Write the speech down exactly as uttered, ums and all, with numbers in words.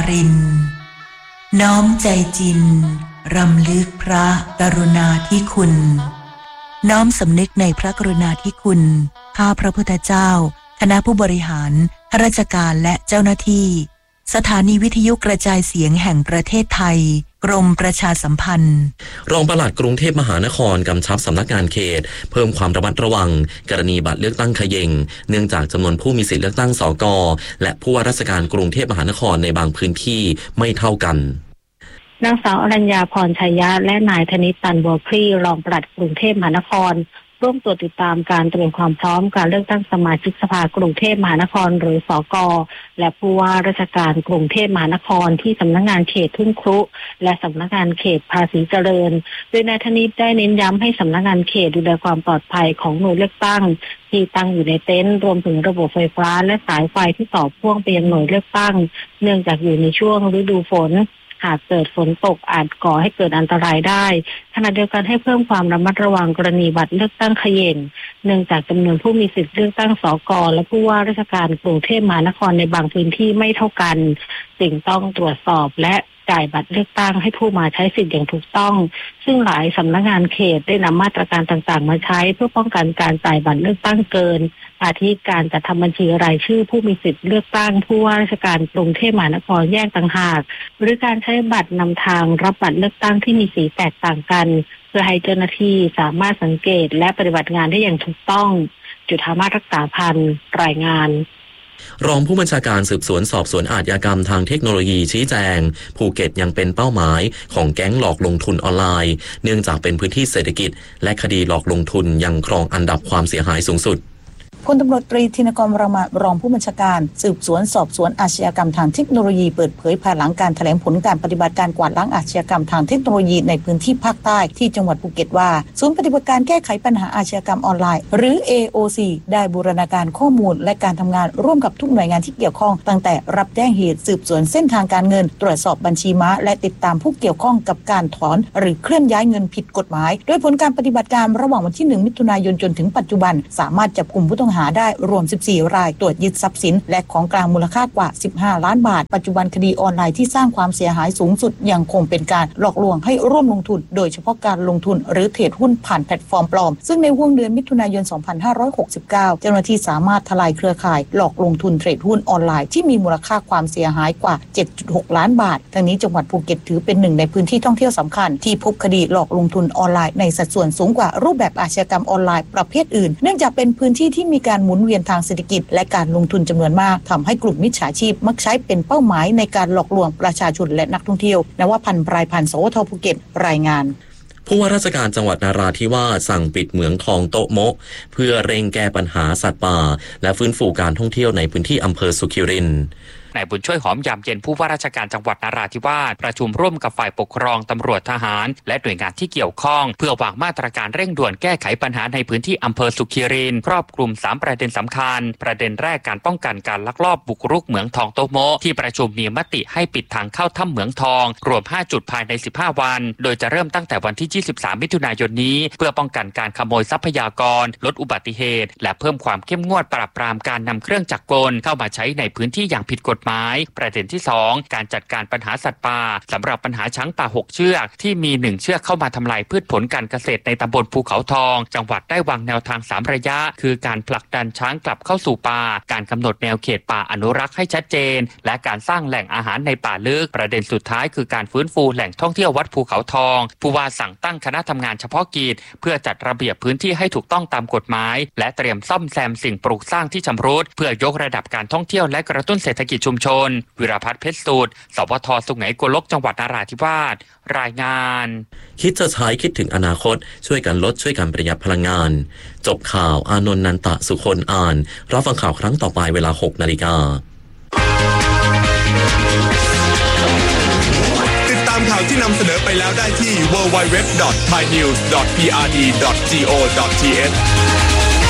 รินทร์น้อมใจจินรำลึกพระกรุณาธิคุณน้อมสำนึกในพระกรุณาธิคุณข้าพระพุทธเจ้าคณะผู้บริหารข้าราชการและเจ้าหน้าที่สถานีวิทยุกระจายเสียงแห่งประเทศไทยกรมประชาสัมพันธ์รองปลัดกรุงเทพมหานครกำชับสำนักงานเขตเพิ่มความระมัดระวังกรณีบัตรเลือกตั้งเขย่งเนื่องจากจำนวนผู้มีสิทธิเลือกตั้งสกและผู้ว่าราชการกรุงเทพมหานครในบางพื้นที่ไม่เท่ากันนางสาวอรัญญาพรชัยยะและนายธนิตตันบัวพรีรองปลัดกรุงเทพมหานครร่วมตรวจติดตามการเตรียมความพร้อมการเลือกตั้งสมาชิกสภากรุงเทพมหานครหรือสกและผู้ว่าราชการกรุงเทพมหานครที่สำนักงานเขตทุ่งครุและสำนักงานเขตภาษีเจริญโดยนายธนิตได้เน้นย้ำให้สำนักงานเขตดูแลความปลอดภัยของหน่วยเลือกตั้งที่ตั้งอยู่ในเต็นท์รวมถึงระบบไฟฟ้าและสายไฟที่ต่อพ่วงไปยังหน่วยเลือกตั้งเนื่องจากอยู่ในช่วงฤดูฝนหากเกิดฝนตกอาจก่อให้เกิดอันตรายได้ขณะเดียวกันให้เพิ่มความระมัดระวังกรณีบัตรเลือกตั้งเขย่งเนื่องจากจำนวนผู้มีสิทธิเลือกตั้งสกและผู้ว่าราชการกรุงเทพมหานครในบางพื้นที่ไม่เท่ากันจึงต้องตรวจสอบและจ่ายบัตรเลือกตั้งให้ผู้มาใช้สิทธิ์อย่างถูกต้องซึ่งหลายสำนักงานเขตได้นำมาตรการต่างๆมาใช้เพื่อป้องกันการจ่ายบัตรเลือกตั้งเกินอาทิการจัดทำบัญชีรายชื่อผู้มีสิทธิ์เลือกตั้งผู้ว่าราชการกรุงเทพมหานครแยกต่างหากหรือการใช้บัตรนำทางรับบัตรเลือกตั้งที่มีสีแตกต่างกันเพื่อให้เจ้าหน้าที่สามารถสังเกตและปฏิบัติงานได้อย่างถูกต้องจุฑามาศรักษาพันธ์รายงานรองผู้บัญชาการสืบสวนสอบสวนอาชญากรรมทางเทคโนโลยีชี้แจงภูเก็ตยังเป็นเป้าหมายของแก๊งหลอกลงทุนออนไลน์เนื่องจากเป็นพื้นที่เศรษฐกิจและคดีหลอกลงทุนยังครองอันดับความเสียหายสูงสุดพลตำรวจตรีธินกร วรมารองผู้บัญชาการสืบสวนสอบสวนอาชญากรรมทางเทคโนโลยีเปิดเผยภายหลังการแถลงผลการปฏิบัติการกวาดล้างอาชญากรรมทางเทคโนโลยีในพื้นที่ภาคใต้ที่จังหวัดภูเก็ตว่าศูนย์ปฏิบัติการแก้ไขปัญหาอาชญากรรมออนไลน์หรือ เอ โอ ซี ได้บูรณาการข้อมูลและการทำงานร่วมกับทุกหน่วยงานที่เกี่ยวข้องตั้งแต่รับแจ้งเหตุสืบสวนเส้นทางการเงินตรวจสอบบัญชีม้าและติดตามผู้เกี่ยวข้องกับการถอนหรือเคลื่อนย้ายเงินผิดกฎหมายโดยผลการปฏิบัติการระหว่างวันที่หนึ่งมิถุนายนจนถึงปัจจุบันสามารถจับกุมผู้ต้องหาได้รวมสิบสี่รายตรวจยึดทรัพย์สินและของกลางมูลค่ากว่าสิบห้าล้านบาทปัจจุบันคดีออนไลน์ที่สร้างความเสียหายสูงสุดยังคงเป็นการหลอกลวงให้ร่วมลงทุนโดยเฉพาะการลงทุนหรือเทรดหุ้นผ่านแพลตฟอร์มปลอมซึ่งในห่วงเดือนมิถุนายนสองพันห้าร้อยหกสิบเก้าเจ้าหน้าที่สามารถทลายเครือข่ายหลอกลงทุนเทรดหุ้นออนไลน์ที่มีมูลค่าความเสียหายกว่า เจ็ดจุดหกล้านบาททั้งนี้จังหวัดภูเก็ตถือเป็นหนึ่งในพื้นที่ท่องเที่ยวสำคัญที่พบคดีหลอกลงทุนออนไลน์ในสัดส่วนสูงกว่ารูปแบบอาชญากรรมออนไลน์ประเภทอื่นเนื่องจากเป็นพื้นที่ที่มีการหมุนเวียนทางเศรษฐกิจและการลงทุนจำนวนมากทำให้กลุ่มมิจฉาชีพมักใช้เป็นเป้าหมายในการหลอกลวงประชาชนและนักท่องเที่ยวนวพันธ์ ปลายพันธ์ สวท.ภูเก็ตรายงานผู้ว่าราชการจังหวัดนาราธิวาสสั่งปิดเหมืองทองโต๊ะโมะเพื่อเร่งแก้ปัญหาสัตว์ป่าและฟื้นฟูการท่องเที่ยวในพื้นที่อำเภอสุขิรินทร์นายบุญช่วยหอมยามเย็นผู้ว่าราชการจังหวัดนราธิวาสประชุมร่วมกับฝ่ายปกครองตำรวจทหารและหน่วยงานที่เกี่ยวข้องเพื่อวางมาตรการเร่งด่วนแก้ไขปัญหาในพื้นที่อำเภอสุขิรินทร์ครอบคลุมสามประเด็นสำคัญประเด็นแรกการป้องกันการลักลอบบุกรุกเหมืองทองโตโมที่ประชุมมีมติให้ปิดทางเข้าถ้ำเหมืองทองรวมห้าจุดภายในสิบห้าวันโดยจะเริ่มตั้งแต่วันที่ยี่สิบสามมิถุนายนนี้เพื่อป้องกันการขโมยทรัพยากรลดอุบัติเหตุและเพิ่มความเข้มงวดปราบปรามการนำเครื่องจักรกลเข้ามาใช้ในพื้นที่อย่างผิดกฎหมายประเด็นที่สองการจัดการปัญหาสัตว์ป่าสำหรับปัญหาช้างป่าหกเชือกที่มีหนึ่งเชือกเข้ามาทำลายพืชผลการเกษตรในตำบลภูเขาทองจังหวัดได้วางแนวทางสามระยะคือการผลักดันช้างกลับเข้าสู่ป่าการกำหนดแนวเขตป่าอนุรักษ์ให้ชัดเจนและการสร้างแหล่งอาหารในป่าลึกประเด็นสุดท้ายคือการฟื้นฟูแหล่งท่องเที่ยววัดภูเขาทองผู้ว่าสั่งตั้งคณะทำงานเฉพาะกิจเพื่อจัดระเบียบพื้นที่ให้ถูกต้องตามกฎหมายและเตรียมซ่อมแซมสิ่งปลูกสร้างที่ชำรุดเพื่อยกระดับการท่องเที่ยวและกระตุ้นเศรษฐกิจชุมชนวิรพัฒน์เพชรสูตรสวท.สุไหงโกลกจังหวัดนราธิวาสรายงานคิดจะใช้คิดถึงอนาคตช่วยกันลดช่วยกันประหยัดพลังงานจบข่าวอานนท์นันตะสุคนอ่านรับฟังข่าวครั้งต่อไปเวลา หกนาฬิกาติดตามข่าวที่นำเสนอไปแล้วได้ที่ ดับเบิลยู ดับเบิลยู ดับเบิลยู ดอท ไทยนิวส์ ดอท พี อาร์ ดี ดอท โก ดอท ที เอช